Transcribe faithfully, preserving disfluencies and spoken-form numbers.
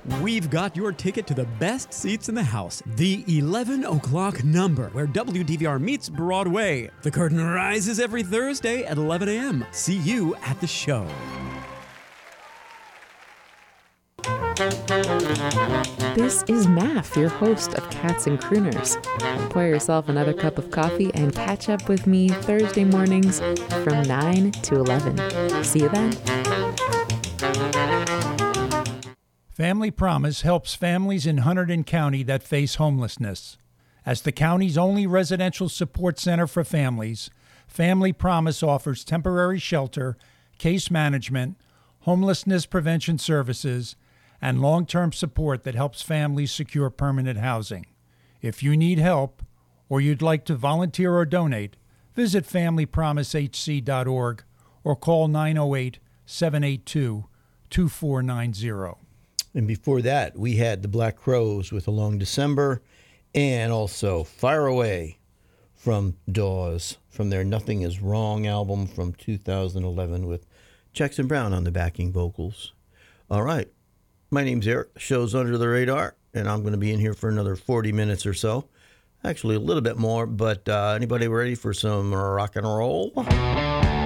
We've got your ticket to the best seats in the house, the eleven o'clock number, where W D V R meets Broadway. The curtain rises every Thursday at eleven a.m. See you at the show. This is Maff, your host of Cats and Crooners. Pour yourself another cup of coffee and catch up with me Thursday mornings from nine to eleven. See you then. Family Promise helps families in Hunterdon County that face homelessness. As the county's only residential support center for families, Family Promise offers temporary shelter, case management, homelessness prevention services, and long-term support that helps families secure permanent housing. If you need help or you'd like to volunteer or donate, visit family promise h c dot org or call nine oh eight, seven eight two, two four nine zero. And before that, we had the Black Crowes with A Long December, and also Fire Away from Dawes from their Nothing Is Wrong album from two thousand eleven with Jackson Browne on the backing vocals. All right. My name's Eric. The show's Under the Radar, and I'm going to be in here for another forty minutes or so. Actually, a little bit more, but uh, anybody ready for some rock and roll?